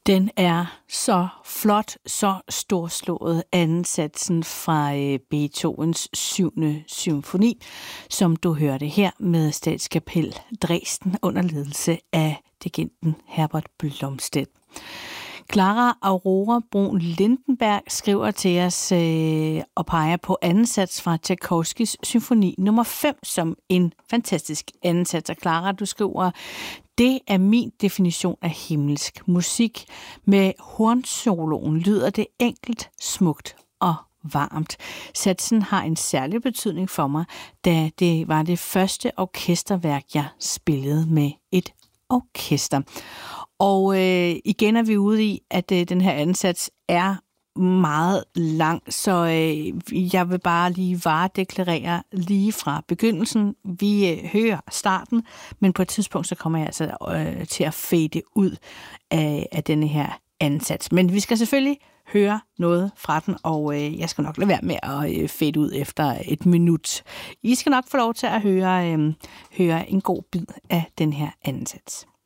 Den er så flot, så storslået, ansatsen fra Beethovens 7. symfoni, som du hørte her med Statskapel Dresden under ledelse af dirigenten Herbert Blomstedt. Clara Aurora Brun Lindenberg skriver til os og peger på anden sats fra Tchaikovskys symfoni nummer 5 som en fantastisk anden sats. Og Clara, du skriver: det er min definition af himmelsk musik. Med hornsoloen lyder det enkelt, smukt og varmt. Satsen har en særlig betydning for mig, da det var det første orkesterværk, jeg spillede med et orkester. Og igen er vi ude i, at den her ansats er meget lang, så jeg vil bare lige varedeklarere lige fra begyndelsen. Vi hører starten, men på et tidspunkt så kommer jeg altså til at fade ud af denne her ansats. Men vi skal selvfølgelig høre noget fra den, og jeg skal nok lade være med at fade ud efter et minut. I skal nok få lov til at høre en god bid af den her ansats.